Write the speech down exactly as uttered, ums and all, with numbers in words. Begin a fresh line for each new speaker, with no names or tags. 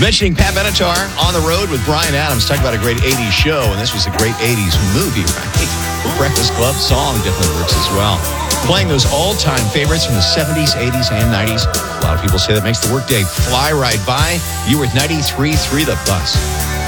Mentioning Pat Benatar on the road with Brian Adams, talking about a great eighties show, and this was a great eighties movie, right? The Breakfast Club song definitely works as well. Playing those all-time favorites from the seventies, eighties, and nineties. A lot of people say that makes the workday fly right by. You were with ninety-three point three The Buzz.